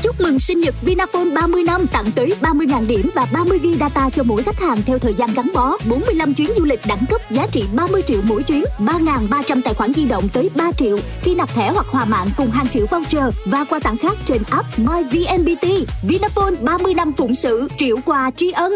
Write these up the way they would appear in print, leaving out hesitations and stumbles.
Chúc mừng sinh nhật Vinaphone 30 năm, tặng tới 30.000 điểm và 30GB data cho mỗi khách hàng theo thời gian gắn bó. 45 chuyến du lịch đẳng cấp giá trị 30 triệu mỗi chuyến. 3.300 tài khoản di động tới 3 triệu khi nạp thẻ hoặc hòa mạng cùng hàng triệu voucher và quà tặng khác trên app MyVNPT. Vinaphone 30 năm phụng sự, triệu quà tri ân.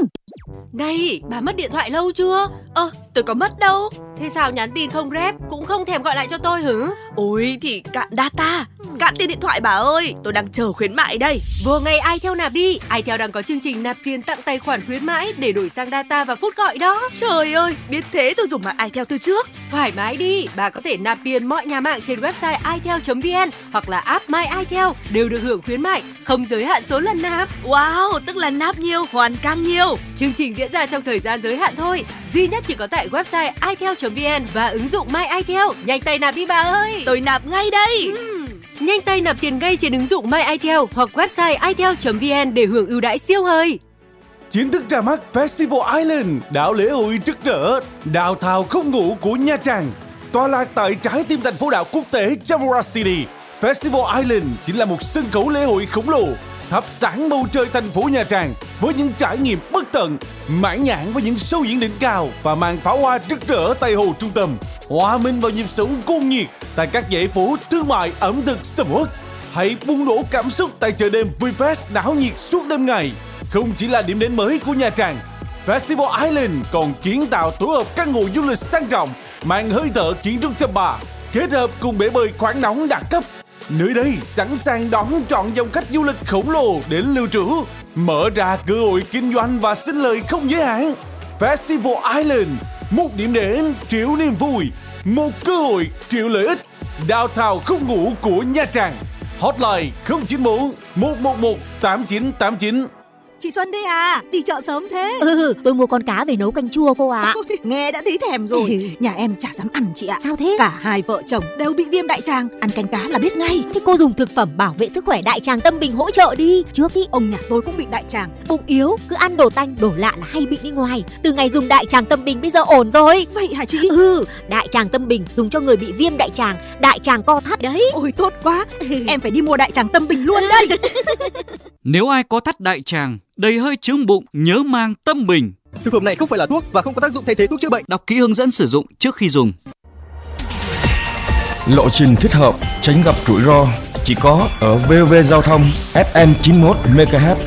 Này, bà mất điện thoại lâu chưa? Tôi có mất đâu. Thế sao nhắn tin không rep, cũng không thèm gọi lại cho tôi hử? Ôi thì cạn data, cạn tiền điện thoại bà ơi. Tôi đang chờ khuyến mại đây. Vừa ngày iTel nạp đi. iTel đang có chương trình nạp tiền tặng tài khoản khuyến mãi để đổi sang data và phút gọi đó. Trời ơi, biết thế tôi dùng mạng iTel từ trước. Thoải mái đi, bà có thể nạp tiền mọi nhà mạng trên website itel.vn hoặc là app My iTel đều được hưởng khuyến mại, không giới hạn số lần nạp. Wow, tức là nạp nhiều hoàn càng nhiều. Chương trình diễn ra trong thời gian giới hạn thôi, duy nhất chỉ có tại website itel.vn và ứng dụng My iTel. Nhanh tay nạp đi bà ơi. Tôi nạp ngay đây. Nhanh tay nạp tiền ngay trên ứng dụng My iTel hoặc website itel.vn để hưởng ưu đãi siêu hời. Chính thức ra mắt Festival Island, đảo lễ hội rực rỡ, downtown không ngủ của Nha Trang. Tọa lạc tại trái tim thành phố đảo quốc tế Chamora City, Festival Island chính là một sân khấu lễ hội khổng lồ, thắp sáng bầu trời thành phố Nha Trang với những trải nghiệm bất tận, mãn nhãn với những show diễn đỉnh cao và màn pháo hoa rực rỡ tại hồ trung tâm, hòa mình vào nhịp sống cuồng nhiệt tại các dãy phố thương mại ẩm thực sầm uất. Hãy bùng nổ cảm xúc tại chợ đêm VFest đảo nhiệt suốt đêm ngày. Không chỉ là điểm đến mới của Nha Trang, Festival Island còn kiến tạo tổ hợp căn hộ du lịch sang trọng, mang hơi thở kiến trúc chăm bà, kết hợp cùng bể bơi khoáng nóng đẳng cấp. Nơi đây sẵn sàng đón trọn dòng khách du lịch khổng lồ đến lưu trú, mở ra cơ hội kinh doanh và sinh lời không giới hạn. Festival Island, một điểm đến triệu niềm vui, một cơ hội triệu lợi ích. Downtown không ngủ của Nha Trang. Hotline 094 111 8989. Chị Xuân đây à, đi chợ sớm thế? Tôi mua con cá về nấu canh chua cô ạ. Ôi, nghe đã thấy thèm rồi. Nhà em chả dám ăn chị ạ. Sao thế? Cả hai vợ chồng đều bị viêm đại tràng, ăn canh cá là biết ngay. Thế cô dùng thực phẩm bảo vệ sức khỏe đại tràng Tâm Bình hỗ trợ đi. Trước ý ông nhà tôi cũng bị đại tràng. Bụng yếu, cứ ăn đồ tanh, đồ lạ là hay bị đi ngoài. Từ ngày dùng đại tràng Tâm Bình bây giờ ổn rồi. Vậy hả chị? Đại tràng Tâm Bình dùng cho người bị viêm đại tràng, đại tràng co thắt đấy. Ôi tốt quá, em phải đi mua đại tràng Tâm Bình luôn đây. Nếu ai có thắt đại tràng, đầy hơi chướng bụng, nhớ mang Tâm Bình. Thực phẩm này không phải là thuốc và không có tác dụng thay thế thuốc chữa bệnh. Đọc kỹ hướng dẫn sử dụng trước khi dùng. Lộ trình thích hợp, tránh gặp rủi ro chỉ có ở VOV Giao thông FM 91 MHz.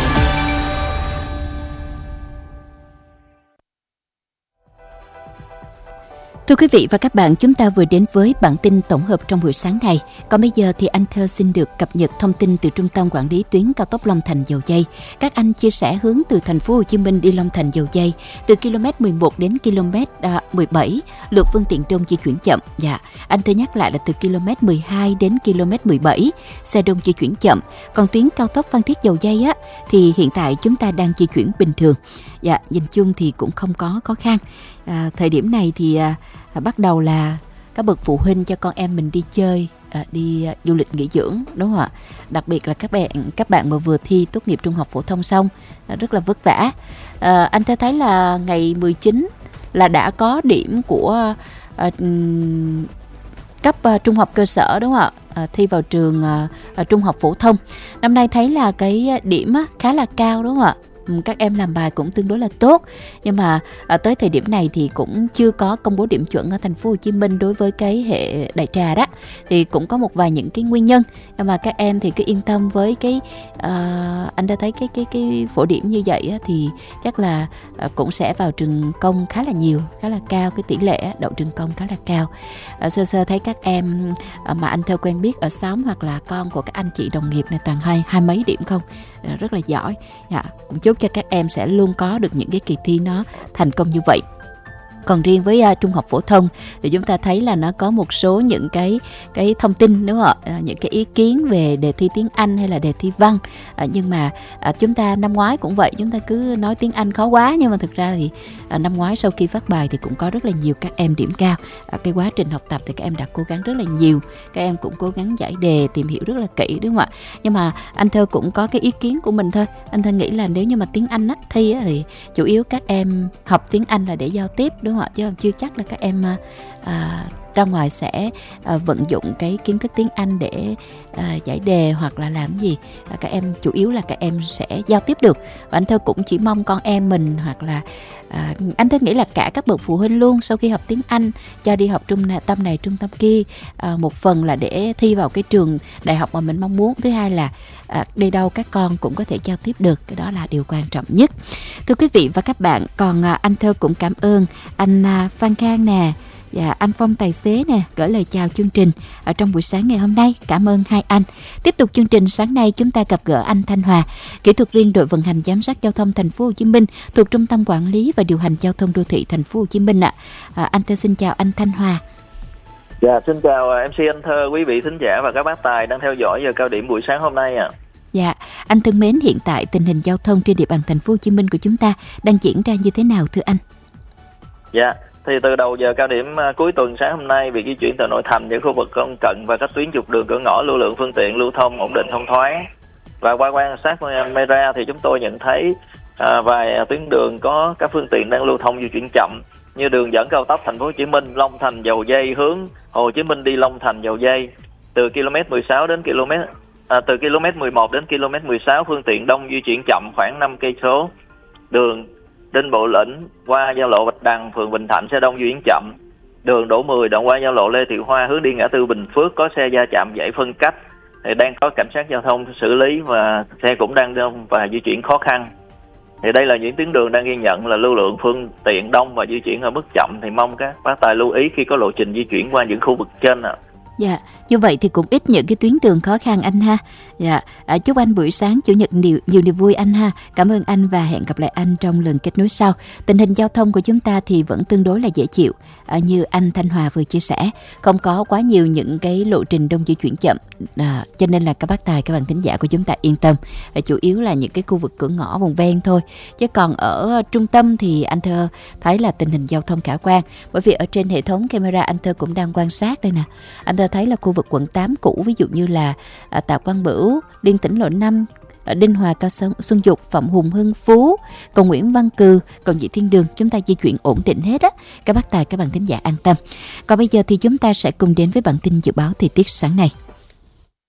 Thưa quý vị và các bạn, chúng ta vừa đến với bản tin tổng hợp trong buổi sáng này. Còn bây giờ thì anh Thơ xin được cập nhật thông tin từ Trung tâm Quản lý tuyến cao tốc Long Thành - Dầu Giây. Các anh chia sẻ hướng từ thành phố Hồ Chí Minh đi Long Thành - Dầu Giây từ km 11 đến km 17, lượng phương tiện đông di chuyển chậm. Dạ, anh Thơ nhắc lại là từ km 12 đến km 17, xe đông di chuyển chậm. Còn tuyến cao tốc Phan Thiết - Dầu Giây á thì hiện tại chúng ta đang di chuyển bình thường. Dạ, nhìn chung thì cũng không có khó khăn. Thời điểm này thì bắt đầu là các bậc phụ huynh cho con em mình đi chơi, đi du lịch nghỉ dưỡng, đúng không ạ? Đặc biệt là các bạn mà vừa thi tốt nghiệp trung học phổ thông xong rất là vất vả. Anh thấy là ngày 19 là đã có điểm của cấp trung học cơ sở, đúng không ạ? Thi vào trường trung học phổ thông. Năm nay thấy là cái điểm khá là cao, đúng không ạ? Các em làm bài cũng tương đối là tốt, nhưng mà tới thời điểm này thì cũng chưa có công bố điểm chuẩn ở thành phố Hồ Chí Minh đối với cái hệ đại trà đó, thì cũng có một vài những cái nguyên nhân, nhưng mà các em thì cứ yên tâm với cái anh đã thấy cái phổ điểm như vậy á, thì chắc là cũng sẽ vào trường công khá là nhiều, khá là cao, cái tỷ lệ đậu trường công khá là cao. Sơ thấy các em mà anh theo quen biết ở xóm hoặc là con của các anh chị đồng nghiệp này toàn hai mấy điểm không, rất là giỏi. Dạ, cũng chúc cho các em sẽ luôn có được những cái kỳ thi nó thành công như vậy. Còn riêng với trung học phổ thông thì chúng ta thấy là nó có một số những cái thông tin, đúng không ạ? Những cái ý kiến về đề thi tiếng Anh hay là đề thi văn. Nhưng mà chúng ta năm ngoái cũng vậy, chúng ta cứ nói tiếng Anh khó quá, nhưng mà thực ra thì năm ngoái sau khi phát bài thì cũng có rất là nhiều các em điểm cao. Cái quá trình học tập thì các em đã cố gắng rất là nhiều, các em cũng cố gắng giải đề, tìm hiểu rất là kỹ, đúng không ạ? Nhưng mà anh Thơ cũng có cái ý kiến của mình thôi. Anh Thơ nghĩ là nếu như mà tiếng Anh thi thì chủ yếu các em học tiếng Anh là để giao tiếp, đúng không ạ? Chứ chưa chắc là các em ra ngoài sẽ vận dụng cái kiến thức tiếng Anh để giải đề hoặc là làm gì. Các em chủ yếu là các em sẽ giao tiếp được. Và anh Thơ cũng chỉ mong con em mình hoặc là anh Thơ nghĩ là cả các bậc phụ huynh luôn, sau khi học tiếng Anh cho đi học trung tâm này trung tâm kia, một phần là để thi vào cái trường đại học mà mình mong muốn, thứ hai là đi đâu các con cũng có thể giao tiếp được, cái đó là điều quan trọng nhất. Thưa quý vị và các bạn, còn anh Thơ cũng cảm ơn anh Phan Khang nè, và anh Phong tài xế nè, gửi lời chào chương trình ở trong buổi sáng ngày hôm nay. Cảm ơn hai anh. Tiếp tục chương trình sáng nay, chúng ta gặp gỡ anh Thanh Hòa, kỹ thuật viên đội vận hành giám sát giao thông thành phố Hồ Chí Minh thuộc Trung tâm Quản lý và Điều hành Giao thông Đô thị thành phố Hồ Chí Minh ạ. Anh Thơ xin chào anh Thanh Hòa. Dạ, xin chào MC anh Thơ, quý vị thính giả và các bác tài đang theo dõi giờ cao điểm buổi sáng hôm nay ạ. Dạ, anh thân mến, hiện tại tình hình giao thông trên địa bàn thành phố Hồ Chí Minh của chúng ta đang diễn ra như thế nào thưa anh? Dạ, thì từ đầu giờ cao điểm cuối tuần sáng hôm nay, việc di chuyển từ nội thành những khu vực lân cận và các tuyến trục đường cửa ngõ lưu lượng phương tiện lưu thông ổn định thông thoáng. Và qua quan sát camera thì chúng tôi nhận thấy vài tuyến đường có các phương tiện đang lưu thông di chuyển chậm, như đường dẫn cao tốc thành phố Hồ Chí Minh Long Thành Dầu Giây hướng Hồ Chí Minh đi Long Thành Dầu Giây từ km 16 đến từ km 11 đến km 16 phương tiện đông di chuyển chậm khoảng 5 cây số. Đường Đinh Bộ Lĩnh qua giao lộ Bạch Đằng phường Bình Thạnh xe đông di chuyển chậm. Đường Đỗ 10 đoạn qua giao lộ Lê Thị Hoa hướng đi ngã tư Bình Phước có xe va chạm dãy phân cách, thì đang có cảnh sát giao thông xử lý và xe cũng đang đông và di chuyển khó khăn. Thì đây là những tuyến đường đang ghi nhận là lưu lượng phương tiện đông và di chuyển ở mức chậm, thì mong các bác tài lưu ý khi có lộ trình di chuyển qua những khu vực trên ạ. Dạ, như vậy thì cũng ít những cái tuyến đường khó khăn anh ha. Dạ, chúc anh buổi sáng chủ nhật nhiều niềm vui anh ha. Cảm ơn anh và hẹn gặp lại anh trong lần kết nối sau. Tình hình giao thông của chúng ta thì vẫn tương đối là dễ chịu, như anh Thanh Hòa vừa chia sẻ, không có quá nhiều những cái lộ trình đông di chuyển chậm, cho nên là các bác tài, các bạn thính giả của chúng ta yên tâm. Chủ yếu là những cái khu vực cửa ngõ vùng ven thôi, chứ còn ở trung tâm thì anh Thơ thấy là tình hình giao thông khả quan, bởi vì ở trên hệ thống camera anh Thơ cũng đang quan sát đây nè. Anh Thơ thấy là khu vực quận 8 cũ, ví dụ như là Tạ Quang Bửu, Liên Tỉnh Lộ 5, Đinh Hòa, Cao Xuân Dục, Phạm Hùng, Hưng Phú, cầu Nguyễn Văn Cừ, cầu Nhị Thiên Đường, chúng ta di chuyển ổn định hết á. Các bác tài, các bạn thính giả an tâm. Còn bây giờ thì chúng ta sẽ cùng đến với bản tin dự báo thời tiết sáng nay.